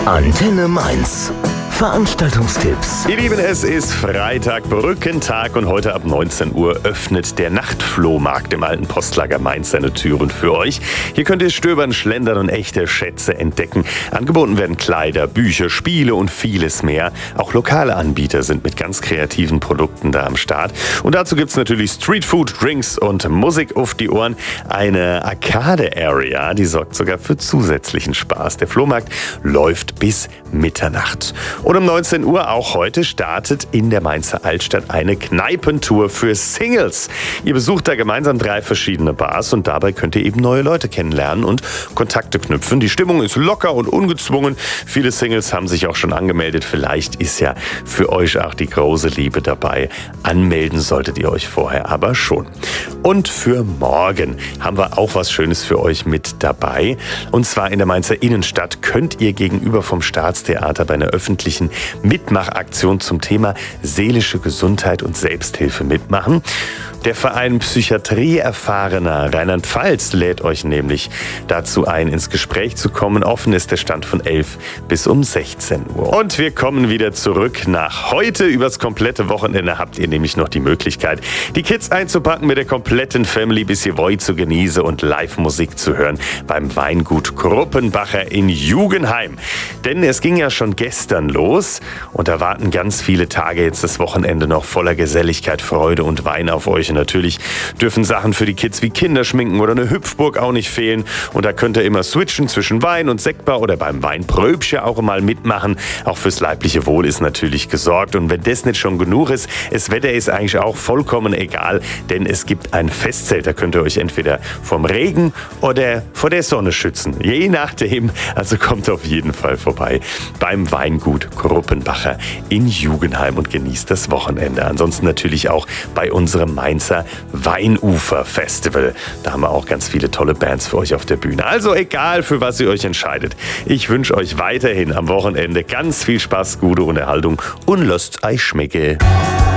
Antenne Mainz. Veranstaltungstipps. Ihr Lieben, es ist Freitag, Brückentag und heute ab 19 Uhr öffnet der Nachtflohmarkt im alten Postlager Mainz seine Türen für euch. Hier könnt ihr stöbern, schlendern und echte Schätze entdecken. Angeboten werden Kleider, Bücher, Spiele und vieles mehr. Auch lokale Anbieter sind mit ganz kreativen Produkten da am Start. Und dazu gibt's natürlich Streetfood, Drinks und Musik auf die Ohren. Eine Arcade-Area, die sorgt sogar für zusätzlichen Spaß. Der Flohmarkt läuft bis Mitternacht. Und um 19 Uhr auch heute startet in der Mainzer Altstadt eine Kneipentour für Singles. Ihr besucht da gemeinsam 3 verschiedene Bars und dabei könnt ihr eben neue Leute kennenlernen und Kontakte knüpfen. Die Stimmung ist locker und ungezwungen. Viele Singles haben sich auch schon angemeldet. Vielleicht ist ja für euch auch die große Liebe dabei. Anmelden solltet ihr euch vorher aber schon. Und für morgen haben wir auch was Schönes für euch mit dabei. Und zwar in der Mainzer Innenstadt könnt ihr gegenüber vom Staatstheater bei einer öffentlichen Mitmachaktion zum Thema seelische Gesundheit und Selbsthilfe mitmachen. Der Verein Psychiatrie-Erfahrener Rheinland-Pfalz lädt euch nämlich dazu ein, ins Gespräch zu kommen. Offen ist der Stand von 11 bis um 16 Uhr. Und wir kommen wieder zurück nach heute. Übers komplette Wochenende habt ihr nämlich noch die Möglichkeit, die Kids einzupacken, mit der kompletten Family bis ihr wollt zu genießen und Live-Musik zu hören beim Weingut Kruppenbacher in Jugenheim. Denn es ging ja schon gestern los und da warten ganz viele Tage jetzt das Wochenende noch voller Geselligkeit, Freude und Wein auf euch. Und natürlich dürfen Sachen für die Kids wie Kinderschminken oder eine Hüpfburg auch nicht fehlen. Und da könnt ihr immer switchen zwischen Wein und Sektbar oder beim Weinpröbchen auch mal mitmachen. Auch fürs leibliche Wohl ist natürlich gesorgt. Und wenn das nicht schon genug ist, das Wetter ist eigentlich auch vollkommen egal, denn es gibt ein Festzelt. Da könnt ihr euch entweder vom Regen oder vor der Sonne schützen. Je nachdem. Also kommt auf jeden Fall vorbei beim Weingut Kruppenbacher in Jugenheim und genießt das Wochenende. Ansonsten natürlich auch bei unserem Mainzer Weinufer-Festival. Da haben wir auch ganz viele tolle Bands für euch auf der Bühne. Also egal, für was ihr euch entscheidet. Ich wünsche euch weiterhin am Wochenende ganz viel Spaß, gute Unterhaltung und lasst euch schmecken.